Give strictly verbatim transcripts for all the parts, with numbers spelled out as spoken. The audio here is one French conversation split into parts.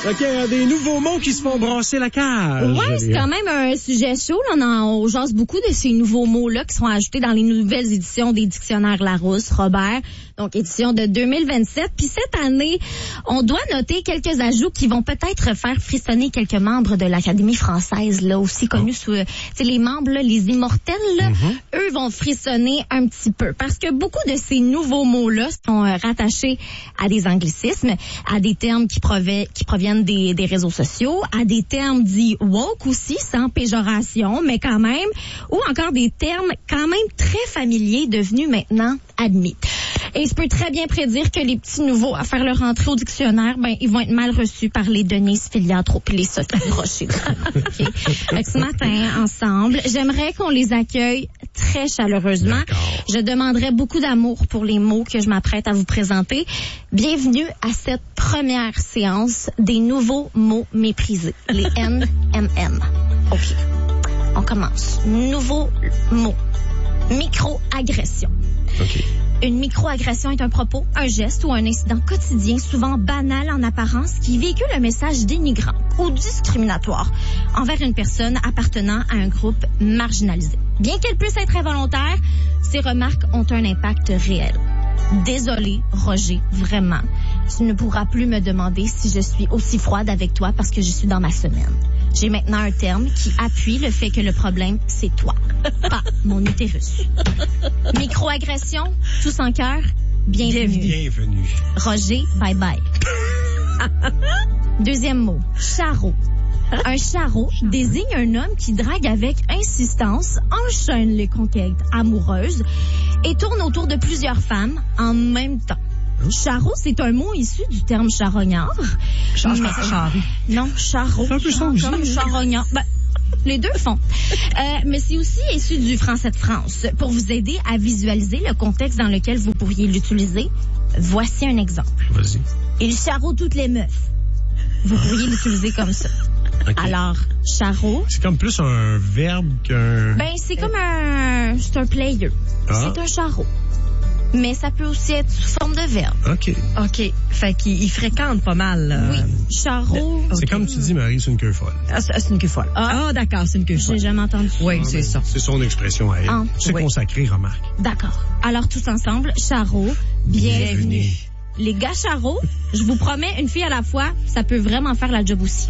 OK, euh, des nouveaux mots qui se font brasser la cage. Ouais, c'est quand même un sujet chaud. Là. On, en, on jase beaucoup de ces nouveaux mots-là qui sont ajoutés dans les nouvelles éditions des dictionnaires Larousse, Robert, donc édition de deux mille vingt-sept. Puis cette année, on doit noter quelques ajouts qui vont peut-être faire frissonner quelques membres de l'Académie française, là aussi connus oh. sous, tu sais, les membres, là, les immortels, là, mm-hmm. eux vont frissonner un petit peu. Parce que beaucoup de ces nouveaux mots-là sont euh, rattachés à des anglicismes, à des termes qui, provi- qui proviennent Des, des réseaux sociaux, à des termes dits woke aussi, sans péjoration, mais quand même, ou encore des termes quand même très familiers devenus maintenant admis. Et je peux très bien prédire que les petits nouveaux à faire leur entrée au dictionnaire, ben ils vont être mal reçus par les Denise Filiatro et les Sophie Rocher. Okay. Donc, ce matin, ensemble, j'aimerais qu'on les accueille très chaleureusement. D'accord. Je demanderai beaucoup d'amour pour les mots que je m'apprête à vous présenter. Bienvenue à cette première séance des nouveaux mots méprisés, les N M M. OK. On commence. Nouveau mot. Microagression. OK. Une microagression est un propos, un geste ou un incident quotidien, souvent banal en apparence, qui véhicule un message dénigrant ou discriminatoire envers une personne appartenant à un groupe marginalisé. Bien qu'elle puisse être involontaire, ces remarques ont un impact réel. Désolé, Roger, vraiment. Tu ne pourras plus me demander si je suis aussi froide avec toi parce que je suis dans ma semaine. J'ai maintenant un terme qui appuie le fait que le problème, c'est toi, pas mon utérus. Microagression, tous en cœur, bienvenue. Bienvenue. Roger, bye bye. Deuxième mot, charreau. Un charreau désigne un homme qui drague avec insistance, enchaîne les conquêtes amoureuses et tourne autour de plusieurs femmes en même temps. Charreau, c'est un mot issu du terme charognard. Change pas ça, charrue. Non, charreau. C'est un peu ça aussi. Comme charognard. Ben, les deux font. Euh, mais c'est aussi issu du français de France. Pour vous aider à visualiser le contexte dans lequel vous pourriez l'utiliser, voici un exemple. Vas-y. Il charreau toutes les meufs. Vous pourriez l'utiliser comme ça. Okay. Alors, charreau. C'est comme plus un verbe qu'un... Ben, c'est comme un... C'est un player. Ah. C'est un charreau. Mais ça peut aussi être sous forme de verbe. OK. OK. Fait qu'il il fréquente pas mal. Euh... Oui. Charreau. C'est okay. comme tu dis, Marie, c'est une queue folle. Ah, c'est une queue folle. Ah, ah d'accord, c'est une queue folle. J'ai jamais entendu ça. Oui, ah, c'est ça. C'est son expression à elle. Ah, c'est oui. consacré, remarque. D'accord. Alors, tous ensemble, charreau, bienvenue. bienvenue. Les gars charreaux, je vous promets, une fille à la fois, ça peut vraiment faire la job aussi.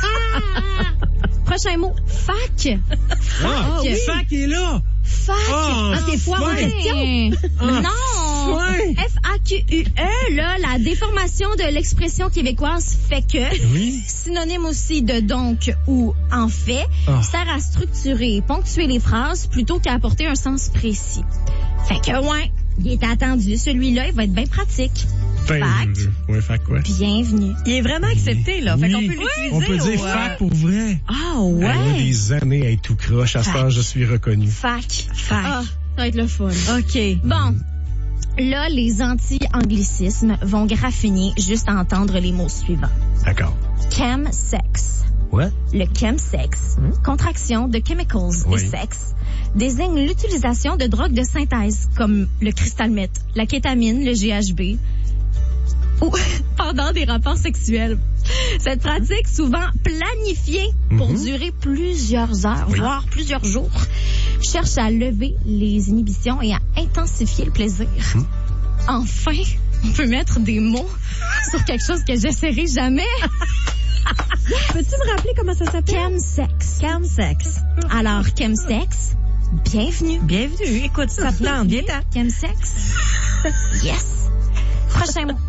Prochain mot, fac. Ah, oui. Fac est là. Fac. Oh, ah, c'est foire en question. Oh, non. F A Q U E, là, la déformation de l'expression québécoise fait que. Oui. Synonyme aussi de donc ou en fait, oh. sert à structurer et ponctuer les phrases plutôt qu'à apporter un sens précis. Fait que, ouais, il est attendu. Celui-là, il va être bien pratique. Ben, fac. Ouais, fac, ouais. Bienvenue. Il est vraiment accepté, là. Oui. Fait qu'on peut l'utiliser. On peut dire au, fac euh... pour vrai. Ah, ouais. Elle a des années à être tout croche. À ce temps, je suis reconnu. Fac. Fac. Ah, ça va être le fun. OK. Bon. Là, les anti-anglicismes vont graffiner juste à entendre les mots suivants. D'accord. Chemsex. What? Le chemsex, hmm? contraction de chemicals oui. et sexe, désigne l'utilisation de drogues de synthèse comme le crystal meth, la kétamine, le G H B, ou pendant des rapports sexuels. Cette pratique, souvent planifiée pour mm-hmm. durer plusieurs heures, oui. voire plusieurs jours, cherche à lever les inhibitions et à intensifier le plaisir. Mm. Enfin, on peut mettre des mots sur quelque chose que j'essaierai jamais. Peux-tu me rappeler comment ça s'appelle? Chemsex. Chemsex. Alors, chemsex, bienvenue. Bienvenue. Écoute, ça te tente. Bien temps. Chemsex. Yes. Prochain mot.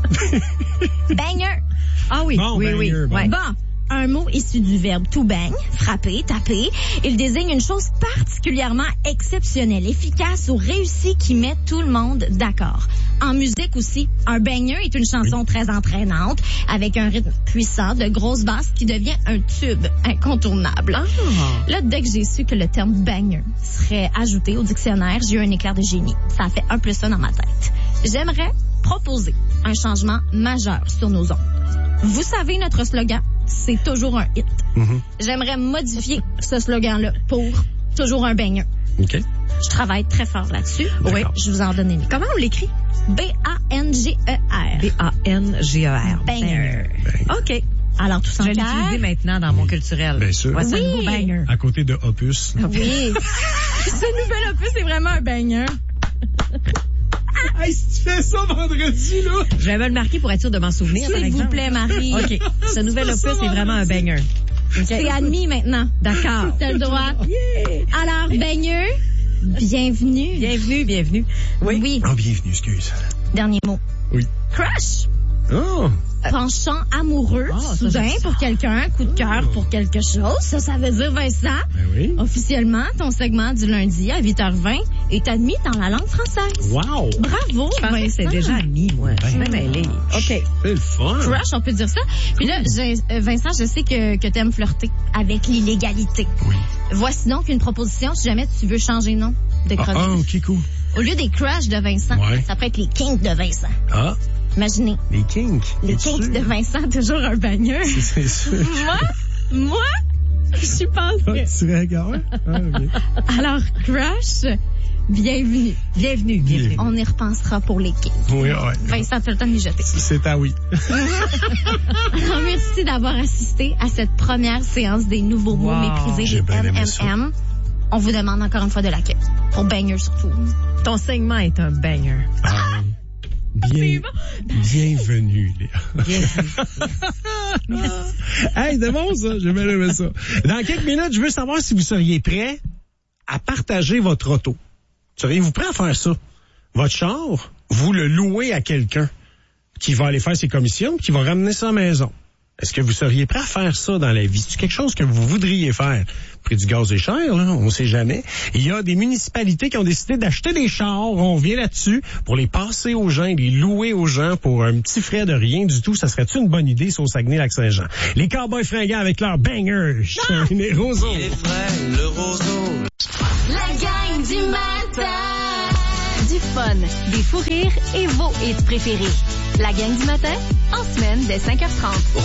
Banger. Ah oui, bon, oui, banger, oui. Bon. Ouais. bon, un mot issu du verbe to bang, frapper, taper. Il désigne une chose particulièrement exceptionnelle, efficace ou réussie qui met tout le monde d'accord. En musique aussi, un banger est une chanson oui. très entraînante, avec un rythme puissant, de grosses basses qui devient un tube incontournable. Oh. Là, dès que j'ai su que le terme banger serait ajouté au dictionnaire, j'ai eu un éclair de génie. Ça a fait un plus un dans ma tête. J'aimerais proposer un changement majeur sur nos ondes. Vous savez, notre slogan, c'est toujours un hit. Mm-hmm. J'aimerais modifier ce slogan-là pour toujours un banger. OK. Je travaille très fort là-dessus. D'accord. Oui, je vous en donne une. Comment on l'écrit? B A N G E R. B A N G E R. Banger. OK. Alors, tout Je vais s'encaisse. l'utiliser maintenant dans mon culturel. Bien sûr. Voici Oui. un nouveau banger. À côté de Opus. Oui. Ce nouvel opus est vraiment un banger. Hey, si tu fais ça vendredi, là. Je vais me le marquer pour être sûr de m'en souvenir, par S'il vous exemple. plaît, Marie. OK. Ce nouvel opus est vraiment un banger. OK. C'est admis maintenant. D'accord. T'as le droit. Alors, baigneux, bienvenue. Bienvenue, bienvenue. Oui. Oui. Oh, bienvenue, excuse. Dernier mot. Oui. Crush. Oh. Penchant amoureux, Ah, ça, soudain j'aime ça. pour quelqu'un, coup de cœur pour quelque chose. Ça, ça veut dire, Vincent, Ben oui. officiellement, ton segment du lundi à huit heures vingt est admis dans la langue française. Wow. Bravo, Je pensais que c'est Vincent. déjà admis, moi. Je suis même mêlée. OK. C'est le fun. Crush, on peut dire ça. Puis là, je- euh, Vincent, je sais que, que t'aimes flirter avec l'illégalité. Oui. Voici donc une proposition si jamais tu veux changer nom de Ah, chronique. ah, ok, cool. Au lieu des crushs de Vincent, Ouais. ça pourrait être les kinks de Vincent. Ah, Imaginez, les kinks. les Es-tu kinks sûr? de Vincent, toujours un bagneux. C'est- C'est sûr. Moi, moi, je suis pas Ah, tu serais gars? Ah, ok. Alors, crush, bienvenue. Bienvenue, bienvenue. On y repensera pour les kinks. Oui, ouais. Vincent, t'as le temps de mijoter. C'est à oui. Alors, merci d'avoir assisté à cette première séance des nouveaux mots Wow. méprisés J'ai des bien aimé M ça. M M. On vous demande encore une fois de l'accueil. Pour bagneux surtout. Ton segment est un banger. Ah, oui. Bien, bienvenue, Léa. Bienvenue. Hey, c'est bon, ça. J'ai bien aimé ça. Dans quelques minutes, je veux savoir si vous seriez prêt à partager votre auto. Seriez-vous prêt à faire ça? Votre char, vous le louez à quelqu'un qui va aller faire ses commissions, qui va ramener ça à la maison. Est-ce que vous seriez prêt à faire ça dans la vie? C'est quelque chose que vous voudriez faire? Le prix du gaz est cher, là, on ne sait jamais. Il y a des municipalités qui ont décidé d'acheter des chars, on vient là-dessus, pour les passer aux gens, les louer aux gens pour un petit frais de rien du tout. Ça serait une bonne idée, sur Saguenay-Lac-Saint-Jean? Les Cowboys fringants avec leur banger. Les roseaux. Il est frais, le roseau. La gang du matin. Du fun, des fous rires et vos hits préférés. La gang du matin, en semaine dès cinq heures trente.